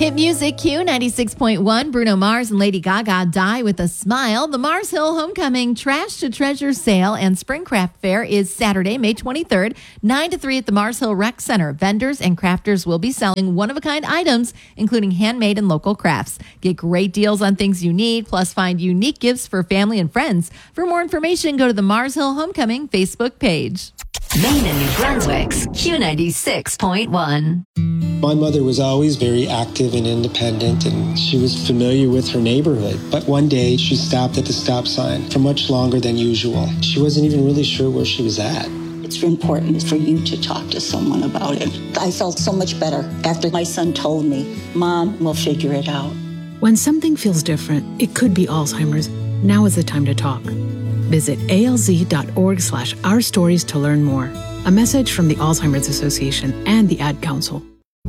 Hit music Q96.1. Bruno Mars and Lady Gaga Die with a Smile. The Mars Hill Homecoming Trash to Treasure Sale and Spring Craft Fair is Saturday, May 23rd, 9 to 3 at the Mars Hill Rec Center. Vendors and crafters will be selling one-of-a-kind items, including handmade and local crafts. Get great deals on things you need, plus find unique gifts for family and friends. For more information, go to the Mars Hill Homecoming Facebook page. Maine and New Brunswick's Q96.1. My mother was always very active and independent, and she was familiar with her neighborhood. But one day, she stopped at the stop sign for much longer than usual. She wasn't even really sure where she was at. It's important for you to talk to someone about it. I felt so much better after my son told me, Mom, we'll figure it out. When something feels different, it could be Alzheimer's. Now is the time to talk. Visit alz.org/ourstories to learn more. A message from the Alzheimer's Association and the Ad Council.